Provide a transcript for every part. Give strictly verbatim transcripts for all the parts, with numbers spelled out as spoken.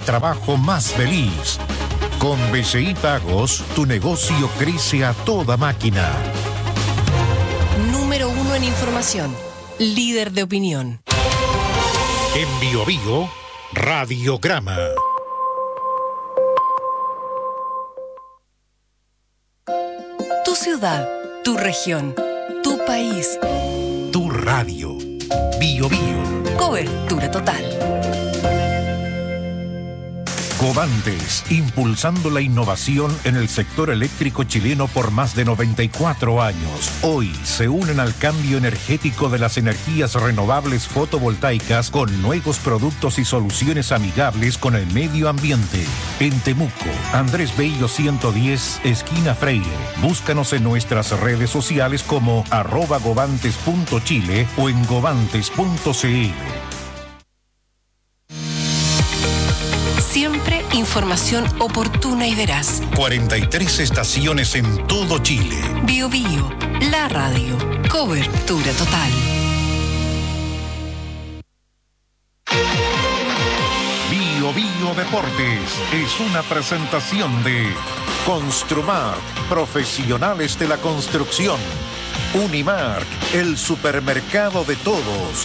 trabajo más feliz. Con B C I Pagos, tu negocio crece a toda máquina. Número uno en información. Líder de opinión. En Bio Bio, Radiograma. Tu ciudad, tu región, tu país. Tu radio. Bio Bio. Cobertura total. Covantes, impulsando la innovación en el sector eléctrico chileno por más de noventa y cuatro años. Hoy se unen al cambio energético de las energías renovables fotovoltaicas con nuevos productos y soluciones amigables con el medio ambiente. En Temuco, Andrés Bello ciento diez, esquina Freire. Búscanos en nuestras redes sociales como arroba govantes punto chile o en govantes punto cl. Siempre información oportuna y veraz. cuarenta y tres estaciones en todo Chile. Bio Bio, la radio. Cobertura total. Bio Bio Deportes es una presentación de Construmark, profesionales de la construcción. Unimark, el supermercado de todos.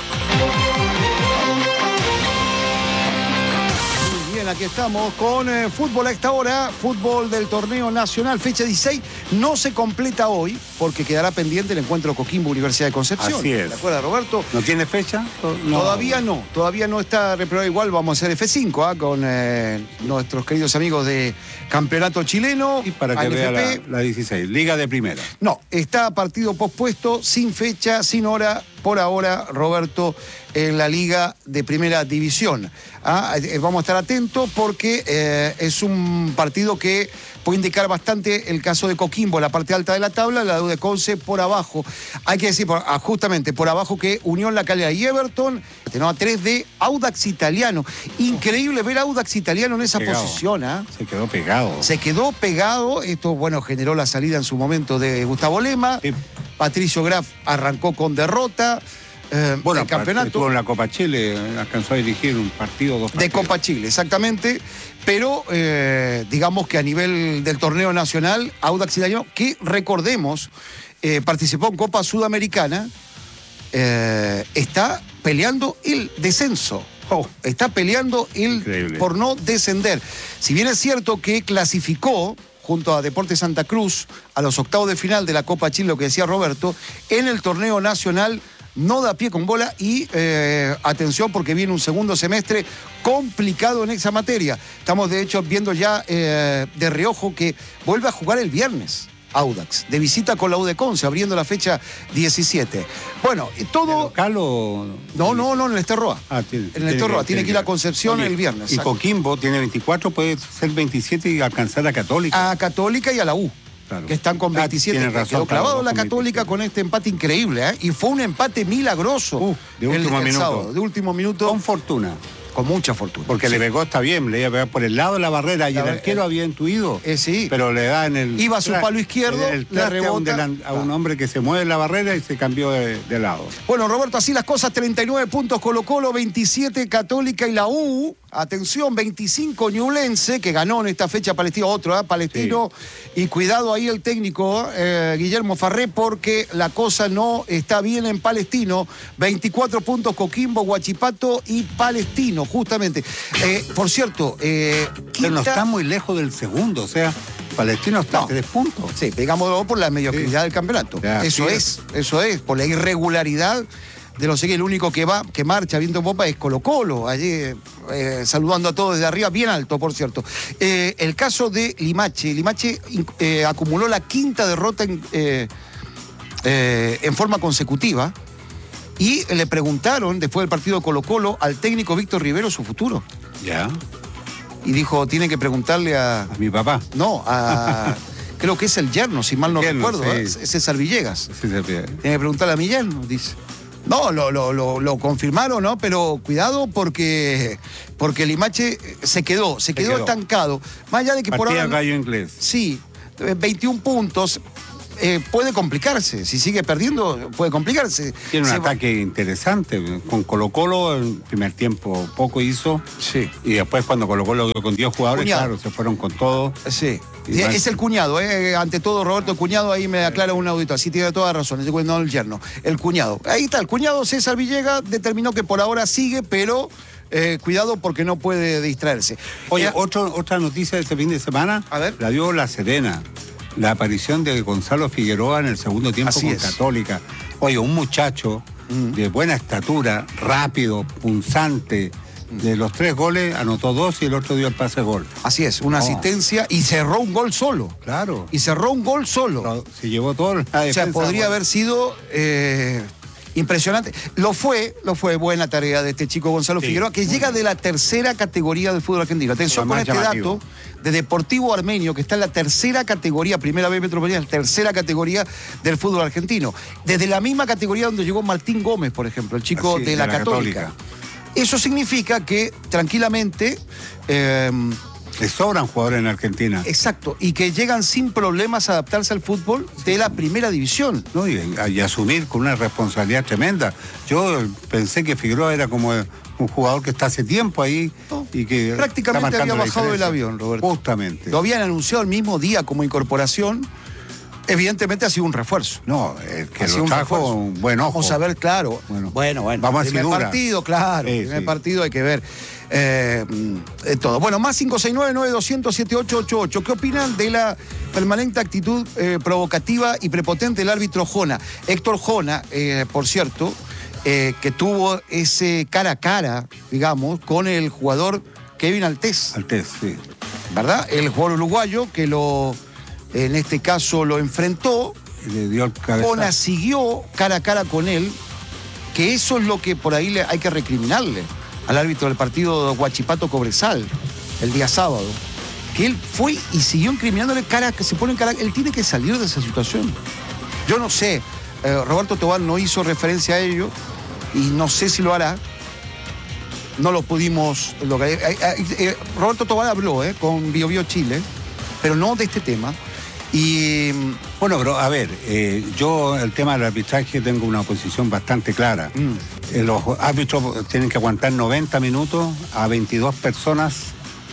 Aquí estamos con eh, fútbol a esta hora, fútbol del torneo nacional, fecha dieciséis, no se completa hoy porque quedará pendiente el encuentro Coquimbo Universidad de Concepción. Así es. ¿De acuerdo, Roberto? ¿No tiene fecha? No. Todavía no, todavía no está reprobado. Igual vamos a hacer F cinco ¿eh? con eh, nuestros queridos amigos de Campeonato Chileno. Y para que vea la, la dieciséis, Liga de Primera. No, está partido pospuesto, sin fecha, sin hora, por ahora, Roberto, en la Liga de Primera División. Ah, eh, vamos a estar atentos porque eh, es un partido que puede indicar bastante el caso de Coquimbo, la parte alta de la tabla, la de Conce por abajo. Hay que decir, por, ah, justamente por abajo, que Unión La Calera y Everton, no, a tres de Audax Italiano. Increíble ver a Audax Italiano en esa pegado. posición. ¿eh? Se quedó pegado. Se quedó pegado. Esto, bueno, generó la salida en su momento de Gustavo Lema. Sí. Patricio Graf arrancó con derrota. Eh, bueno, el campeonato. Estuvo en la Copa Chile, alcanzó a dirigir un partido, dos partidos. De Copa Chile, exactamente. Pero eh, digamos que a nivel del torneo nacional, Audax Italiano, que recordemos, eh, participó en Copa Sudamericana, eh, está peleando el descenso. Oh, está peleando el Increíble. por no descender. Si bien es cierto que clasificó junto a Deportes Santa Cruz a los octavos de final de la Copa Chile, lo que decía Roberto, en el torneo nacional no da pie con bola y eh, atención porque viene un segundo semestre complicado en esa materia. Estamos de hecho viendo ya eh, de reojo que vuelve a jugar el viernes Audax, de visita con la U de Conce, abriendo la fecha diecisiete. Bueno, todo... ¿El local o...? No, no, no, en el Esterroa. Ah, tiene, en el Esterroa, tiene, tiene que ir a Concepción Oye, el viernes. Y Coquimbo tiene veinticuatro, puede ser veintisiete y alcanzar a Católica. A Católica y a la U. Claro. Que están con veintisiete. Ah, razón, quedó clavado claro, la Católica veintisiete. Con este empate increíble, ¿eh? Y fue un empate milagroso. Uh, de último el, el minuto. Sábado, de último minuto. Con fortuna. Con mucha fortuna. Porque sí. le pegó, está bien, le iba a pegar por el lado de la barrera y la, el arquero eh, había intuido. Eh, sí. Pero le da en el... Iba a su palo izquierdo, el, el le rebota. A un, a un hombre que se mueve en la barrera y se cambió de, de lado. Bueno, Roberto, así las cosas, treinta y nueve puntos Colo-Colo, veintisiete Católica y la U. Atención, veinticinco Ñublense, que ganó en esta fecha Palestino, otro, ¿eh? Palestino. Sí. Y cuidado ahí el técnico, eh, Guillermo Farré, porque la cosa no está bien en Palestino. veinticuatro puntos Coquimbo, Huachipato y Palestino, justamente. Eh, por cierto, eh, Pero no está muy lejos del segundo, o sea, Palestino está no. a tres puntos. Sí, pegámoslo por la mediocridad sí. del campeonato. Ya, eso sí. es, eso es, por la irregularidad de los que el único que va, que marcha viento en popa es Colo-Colo, allí eh, saludando a todos desde arriba, bien alto, por cierto. Eh, el caso de Limache, Limache eh, acumuló la quinta derrota en, eh, eh, en forma consecutiva y le preguntaron, después del partido de Colo-Colo, al técnico Víctor Rivero su futuro. Ya. Y dijo, tiene que preguntarle a... A mi papá. No, a... creo que es el yerno, si mal no yerno, recuerdo, sí. ¿eh? César Villegas. César Villegas. Tiene que preguntarle a mi yerno, dice. No, lo, lo, lo, lo confirmaron, ¿no? Pero cuidado porque, porque Limache se quedó, se quedó, se quedó estancado. Más allá de que Partida por ahora... gallo inglés. Sí, veintiún puntos. eh, puede complicarse. Si sigue perdiendo, puede complicarse. Tiene un Se ataque va... interesante. Con Colo-Colo, el primer tiempo poco hizo. Sí. Y después, cuando Colo-Colo con diez jugadores, cuñado. Claro, se fueron con todo. Sí. Y es el cuñado, ¿eh? Ante todo, Roberto, cuñado, ahí me aclara un audito. Así tiene toda razón. No el yerno, el cuñado. Ahí está, el cuñado César Villegas determinó que por ahora sigue, pero eh, cuidado porque no puede distraerse. Oye, eh, otro, otra noticia de este fin de semana, a ver. La dio La Serena. La aparición de Gonzalo Figueroa en el segundo tiempo Así con es. Católica. Oye, un muchacho mm. de buena estatura, rápido, punzante. De los tres goles anotó dos y el otro dio el pase gol. Así es, una no. asistencia y cerró un gol solo. Claro. Y cerró un gol solo. Pero se llevó todo la defensa. O sea, podría haber sido eh, impresionante. Lo fue, lo fue buena tarea de este chico Gonzalo sí, Figueroa, que llega bien. de la tercera categoría del fútbol argentino. Atención con este llamativo. dato de Deportivo Armenio, que está en la tercera categoría, primera B metropolitana, tercera categoría del fútbol argentino. Desde la misma categoría donde llegó Martín Gómez, por ejemplo, el chico Así, de, la de la Católica. Católica. Eso significa que tranquilamente... Eh, Le sobran jugadores en Argentina. Exacto, y que llegan sin problemas a adaptarse al fútbol de la primera división. No, y, y asumir con una responsabilidad tremenda. Yo pensé que Figueroa era como un jugador que está hace tiempo ahí no, y que... Prácticamente había bajado del avión, Roberto. Justamente. Lo habían anunciado el mismo día como incorporación. Evidentemente ha sido un refuerzo. No, el que lo trajo un buen ojo. Vamos a ver, claro. Bueno, bueno. bueno vamos a primer dura. partido, claro. Sí, primer sí. partido hay que ver eh, eh, todo. Bueno, más cinco seis nueve, nueve dos cero cero, siete ocho ocho ocho. ¿Qué opinan de la permanente actitud eh, provocativa y prepotente del árbitro Jona? Héctor Jona, eh, por cierto, eh, que tuvo ese cara a cara, digamos, con el jugador Kevin Altés. Altés, sí. ¿Verdad? El jugador uruguayo que lo... En este caso lo enfrentó, le dio el cabezazo. Jona siguió cara a cara con él, que eso es lo que por ahí le hay que recriminarle al árbitro del partido Huachipato Cobresal, el día sábado, que él fue y siguió incriminándole cara, que se pone en cara, él tiene que salir de esa situación. Yo no sé, eh, Roberto Tobar no hizo referencia a ello, y no sé si lo hará, no lo pudimos, lo, eh, eh, eh, Roberto Tobar habló eh, con Bio Bio Chile, pero no de este tema. Y bueno, pero a ver, eh, yo el tema del arbitraje tengo una posición bastante clara. Mm. Eh, los árbitros tienen que aguantar noventa minutos a veintidós personas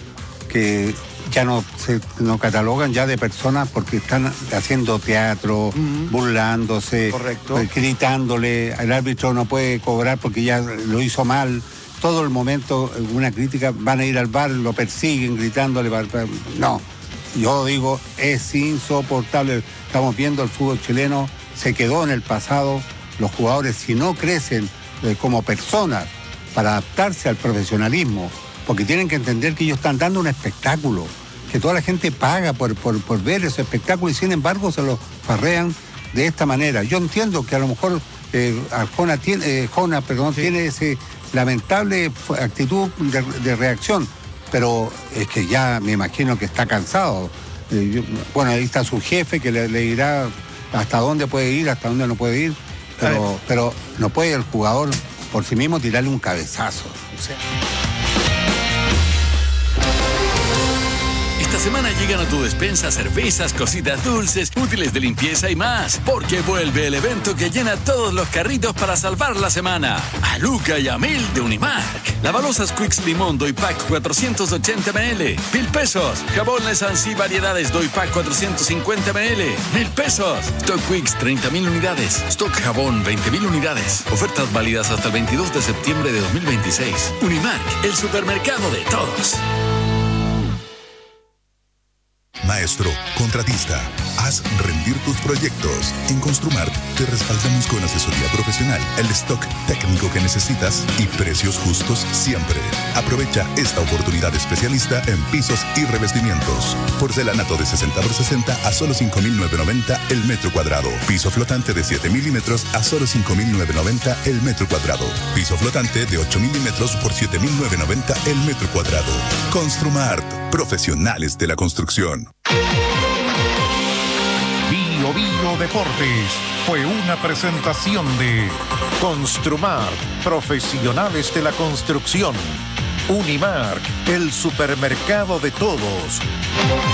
que ya no se no catalogan ya de personas porque están haciendo teatro, mm. burlándose, correcto, gritándole. El árbitro no puede cobrar porque ya lo hizo mal. Todo el momento una crítica, van a ir al bar, lo persiguen gritándole. No. Yo digo, es insoportable. Estamos viendo el fútbol chileno, se quedó en el pasado. Los jugadores, si no crecen eh, como personas para adaptarse al profesionalismo, porque tienen que entender que ellos están dando un espectáculo, que toda la gente paga por, por, por ver ese espectáculo y sin embargo se lo farrean de esta manera. Yo entiendo que a lo mejor eh, Jona, tiene, eh, Jona perdón, sí. tiene esa lamentable actitud de, de reacción, pero es que ya me imagino que está cansado. Eh, yo, bueno, ahí está su jefe que le, le dirá hasta dónde puede ir, hasta dónde no puede ir, pero, pero no puede el jugador por sí mismo tirarle un cabezazo. O sea. Esta semana llegan a tu despensa cervezas, cositas dulces, útiles de limpieza y más, porque vuelve el evento que llena todos los carritos para salvar la semana. A Luca y a Mil de Unimark. Lavalosas Quicks Limón Doypack cuatrocientos ochenta mililitros, mil pesos. Jabón Lesansi Variedades Doypack cuatrocientos cincuenta mililitros, mil pesos. Stock Quicks treinta mil unidades. Stock Jabón veinte mil unidades. Ofertas válidas hasta el veintidós de septiembre de dos mil veintiséis. Unimark, el supermercado de todos. Maestro, contratista, haz rendir tus proyectos. En Construmart te respaldamos con asesoría profesional, el stock técnico que necesitas y precios justos siempre. Aprovecha esta oportunidad especialista en pisos y revestimientos. Porcelanato de sesenta por sesenta a solo cinco mil novecientos noventa el metro cuadrado. Piso flotante de siete milímetros a solo cinco mil novecientos noventa el metro cuadrado. Piso flotante de ocho milímetros por siete mil novecientos noventa el metro cuadrado. Construmart, profesionales de la construcción. Bio Bio Deportes fue una presentación de Construmart, profesionales de la construcción. Unimark, el supermercado de todos.